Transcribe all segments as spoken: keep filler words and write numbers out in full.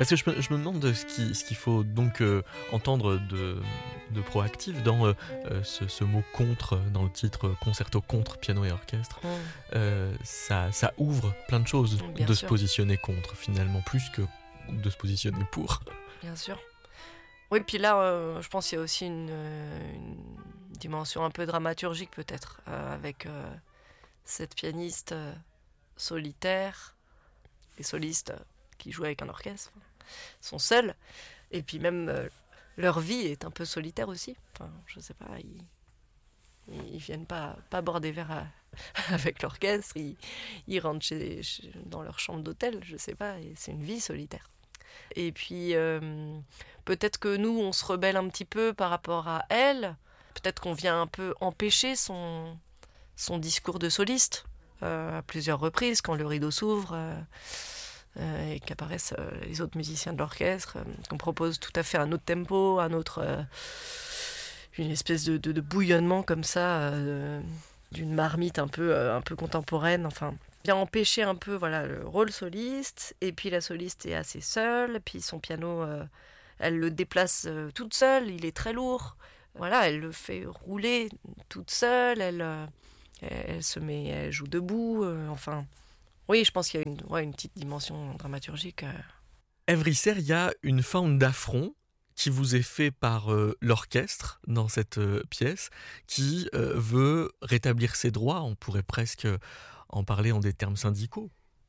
Parce que je me, je me demande de ce, qui, ce qu'il faut donc euh, entendre de, de proactif dans euh, euh, ce, ce mot contre, dans le titre euh, Concerto contre piano et orchestre. Mmh. Euh, ça, ça ouvre plein de choses Bien de sûr. se positionner contre, finalement, plus que de se positionner pour. Bien sûr. Oui, puis là, euh, je pense qu'il y a aussi une, euh, une dimension un peu dramaturgique peut-être, euh, avec euh, cette pianiste euh, solitaire, les solistes euh, qui jouent avec un orchestre sont seuls, et puis même euh, leur vie est un peu solitaire aussi. Enfin, je sais pas, ils, ils viennent pas, pas boire des verres à- avec l'orchestre, ils, ils rentrent chez, chez- dans leur chambre d'hôtel, je sais pas, et c'est une vie solitaire. Et puis, euh, peut-être que nous, on se rebelle un petit peu par rapport à elle. Peut-être qu'on vient un peu empêcher son, son discours de soliste euh, à plusieurs reprises, quand le rideau s'ouvre euh, euh, et qu'apparaissent euh, les autres musiciens de l'orchestre, euh, qu'on propose tout à fait un autre tempo, un autre, euh, une espèce de, de, de bouillonnement comme ça, euh, d'une marmite un peu, euh, un peu contemporaine, enfin... Bien empêcher un peu voilà, le rôle soliste, et puis la soliste est assez seule, puis son piano, euh, elle le déplace euh, toute seule, il est très lourd. Voilà, elle le fait rouler toute seule, elle, euh, elle se met, elle joue debout, euh, enfin... Oui, je pense qu'il y a une, ouais, une petite dimension dramaturgique. Euh. Ève Risser, il y a une forme d'affront qui vous est fait par euh, l'orchestre dans cette euh, pièce, qui euh, veut rétablir ses droits, on pourrait presque en parler en des termes syndicaux.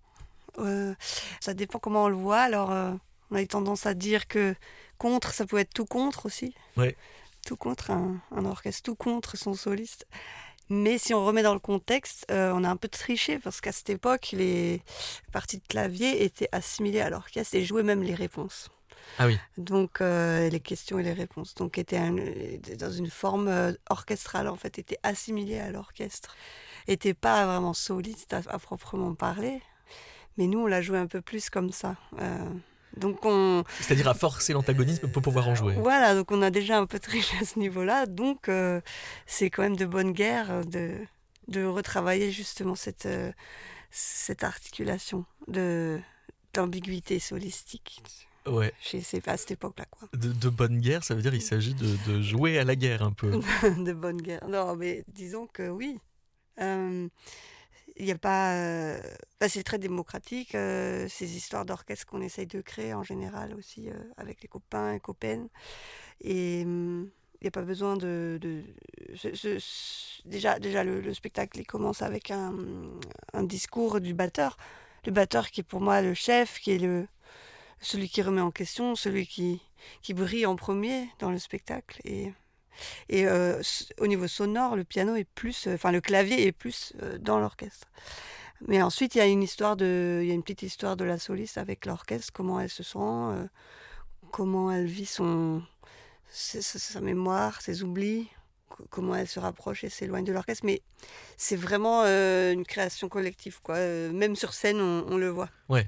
Euh, ça dépend comment on le voit. Alors, euh, on a eu tendance à dire que contre, ça peut être tout contre aussi. Ouais. Tout contre un, un orchestre, tout contre son soliste. Mais si on remet dans le contexte, euh, on a un peu triché parce qu'à cette époque, les parties de clavier étaient assimilées à l'orchestre et jouaient même les réponses. Ah oui. Donc euh, les questions et les réponses, donc étaient un, dans une forme euh, orchestrale en fait, étaient assimilées à l'orchestre, étaient pas vraiment soliste à, à proprement parler, mais nous on l'a joué un peu plus comme ça. Euh, donc on, C'est-à-dire à forcer l'antagonisme pour pouvoir en jouer. Voilà, donc on a déjà un peu triché à ce niveau-là, donc euh, c'est quand même de bonne guerre de de retravailler justement cette euh, cette articulation de d'ambiguïté solistique. Ouais. Je sais pas à cette époque-là, quoi. De, de bonne guerre, ça veut dire qu'il s'agit de, de jouer à la guerre un peu. De bonne guerre. Non, mais disons que oui. Euh, Il y a pas. Euh, bah, c'est très démocratique. Euh, ces histoires d'orchestre qu'on essaye de créer en général aussi euh, avec les copains et copaines. Et il n'y a pas besoin de. de ce, ce, déjà, déjà le, le spectacle il commence avec un, un discours du batteur. Le batteur qui est pour moi le chef, qui est le celui qui remet en question, celui qui, qui brille en premier dans le spectacle. Et, et euh, au niveau sonore, le piano est plus, enfin le clavier est plus euh, dans l'orchestre. Mais ensuite, il y a une histoire de, il y a une petite histoire de la soliste avec l'orchestre, comment elle se sent, euh, comment elle vit son, sa, sa mémoire, ses oublis, comment elle se rapproche et s'éloigne de l'orchestre. Mais c'est vraiment euh, une création collective, quoi. Euh, même sur scène, on, on le voit. Ouais.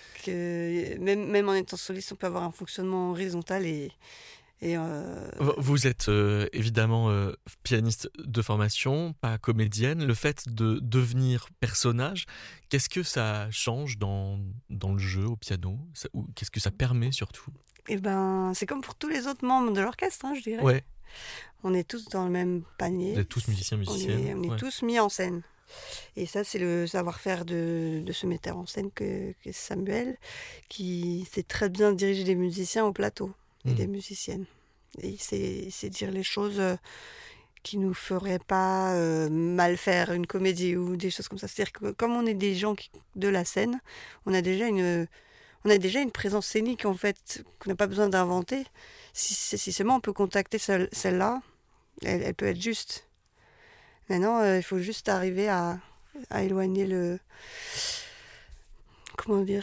Que même, même en étant soliste, on peut avoir un fonctionnement horizontal et... et euh... Vous êtes euh, évidemment euh, pianiste de formation, pas comédienne. Le fait de devenir personnage, qu'est-ce que ça change dans, dans le jeu au piano ça, ou qu'est-ce que ça permet surtout? Eh ben, c'est comme pour tous les autres membres de l'orchestre, hein, je dirais. Ouais. On est tous dans le même panier. Vous êtes tous musiciens, musiciennes. On est, on est ouais. tous mis en scène. Et ça, c'est le savoir-faire de, de ce metteur en scène que, que Samuel, qui sait très bien diriger des musiciens au plateau et mmh. des musiciennes. Et il sait, il sait dire les choses qui nous feraient pas euh, mal faire une comédie ou des choses comme ça. C'est-à-dire que comme on est des gens qui, de la scène, on a déjà une, on a déjà une présence scénique en fait qu'on n'a pas besoin d'inventer. Si, si seulement on peut contacter celle, celle-là, elle, elle peut être juste. Maintenant, euh, il faut juste arriver à, à éloigner le... Comment dire ?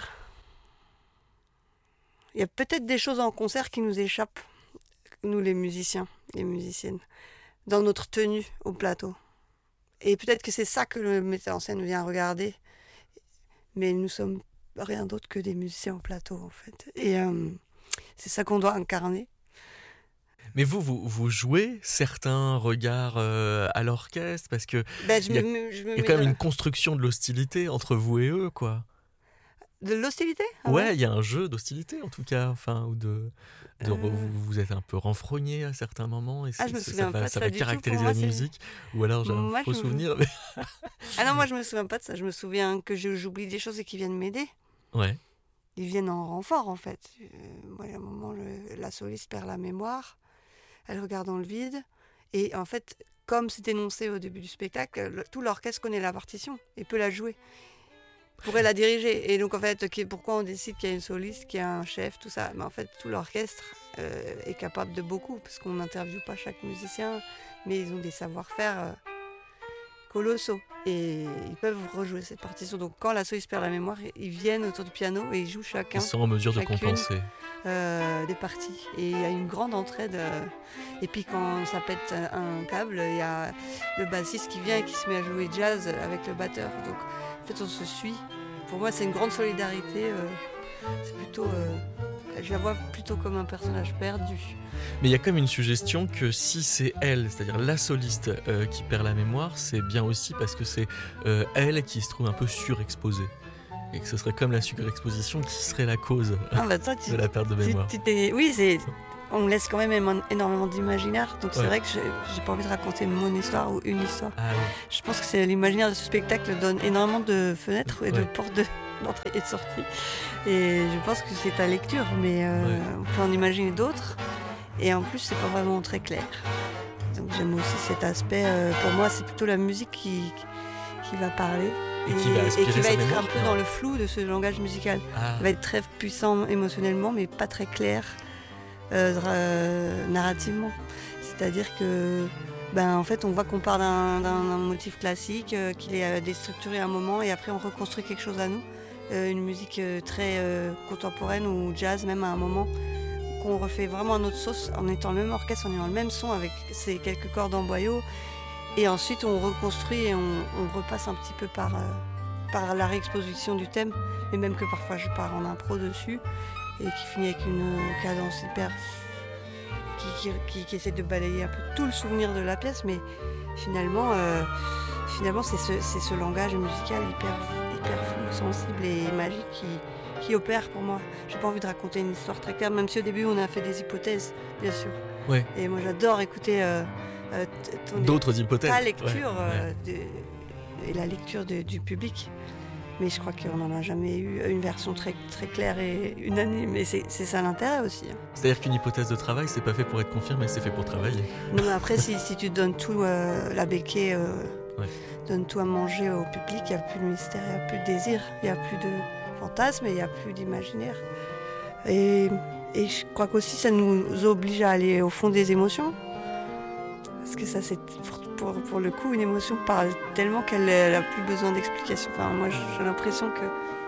Il y a peut-être des choses en concert qui nous échappent, nous les musiciens, les musiciennes, dans notre tenue au plateau. Et peut-être que c'est ça que le metteur en scène vient regarder. Mais nous sommes rien d'autre que des musiciens au plateau, en fait. Et euh, c'est ça qu'on doit incarner. Mais vous, vous, vous jouez certains regards euh, à l'orchestre parce que ben, je il y a, me, je me il y a quand même une construction de l'hostilité entre vous et eux, quoi. De l'hostilité ah Ouais, il y a un jeu d'hostilité en tout cas, enfin, ou de, de Euh. vous, vous êtes un peu renfrogné à certains moments et Ah, je me c'est- souviens ça pas va, de ça ça va du tout. caractériser Pour moi, la c'est- musique, ou alors j'ai un Moi, faux je me- souvenir. Mais... Ah non, moi je me souviens pas de ça. Je me souviens que je- j'oublie des choses et qu'ils viennent m'aider. Ouais, Ils viennent en renfort en fait. Euh, moi, à un moment, le- la soliste perd la mémoire. Elle regarde dans le vide. Et en fait, comme c'est énoncé au début du spectacle, le- tout l'orchestre connaît la partition et peut la jouer. Pourrait la diriger. Et donc en fait, qui- pourquoi on décide qu'il y a une soliste, qu'il y a un chef, tout ça. Mais en fait, tout l'orchestre euh, est capable de beaucoup parce qu'on n'interviewe pas chaque musicien, mais ils ont des savoir-faire euh, colossaux et ils peuvent rejouer cette partition. Donc quand la soliste perd la mémoire, ils viennent autour du piano et ils jouent chacun ils sont en mesure de chacune. compenser. euh, des parties. Et il y a une grande entraide. euh, Et puis quand ça pète un un câble, il y a le bassiste qui vient et qui se met à jouer jazz avec le batteur. Donc en fait, on se suit. Pour moi, c'est une grande solidarité. euh, C'est plutôt, euh, je la vois plutôt comme un personnage perdu. Mais il y a comme une suggestion que si c'est elle, c'est-à-dire la soliste euh, qui perd la mémoire, c'est bien aussi parce que c'est euh, elle qui se trouve un peu surexposée. Et que ce serait comme la surexposition qui serait la cause Ah bah toi, tu, de la perte de tu- mémoire. tu t'es- oui, c'est. On laisse quand même émo- énormément d'imaginaire, donc c'est Ouais. vrai que j'ai j'ai pas envie de raconter mon histoire ou une histoire. Ah ouais. Je pense que c'est l'imaginaire de ce spectacle donne énormément de fenêtres et de Ouais. portes de- d'entrée et de sortie. Et je pense que c'est ta lecture, mais euh, Ouais. on peut en imaginer d'autres. Et en plus, c'est pas vraiment très clair. Donc j'aime aussi cet aspect. euh, pour moi, c'est plutôt la musique qui, qui va parler. Et qui va aspirer qui va sa être mémoire. un peu dans le flou de ce langage musical. Ah, Il va être très puissant émotionnellement, mais pas très clair euh, dra- euh, narrativement. C'est-à-dire que, ben, en fait, on voit qu'on part d'un, d'un- d'un motif classique, euh, qu'il est euh, déstructuré à un moment, et après on reconstruit quelque chose à nous. Euh, une musique euh, très euh, contemporaine ou jazz, même à un moment, qu'on refait vraiment à notre sauce, en étant le même orchestre, en ayant le même son, avec ces quelques cordes en boyau. Et ensuite, on reconstruit et on, on repasse un petit peu par, euh, par la réexposition du thème, mais même que parfois je pars en impro dessus et qui finit avec une euh, cadence hyper. Qui, qui, qui- qui essaie de balayer un peu tout le souvenir de la pièce, mais finalement, euh, finalement c'est ce, c'est ce langage musical hyper, hyper flou, sensible et magique qui, qui opère pour moi. J'ai pas envie de raconter une histoire très claire, même si au début on a fait des hypothèses, bien sûr. ouais. Et moi j'adore écouter euh, euh, t- ton- D'autres hypothèses. ta Ouais, lecture ouais. euh, de- et la lecture de- du public. Mais je crois qu'on n'en a jamais eu une version très, très claire et unanime. Et c'est, c'est ça l'intérêt aussi. hein. C'est-à-dire qu'une hypothèse de travail, c'est pas fait pour être confirmé, c'est fait pour travailler. Non, mais après, si, si tu donnes tout, euh, la béquille, euh, Ouais. donne tout à manger au public, il n'y a plus de mystère, il n'y a plus de désir, il n'y a plus de fantasme et il n'y a plus d'imaginaire. Et, et je crois qu'aussi, ça nous oblige à aller au fond des émotions. Parce que ça, c'est pour, pour le coup, une émotion parle tellement qu'elle n'a plus besoin d'explication. Enfin, moi, j'ai l'impression que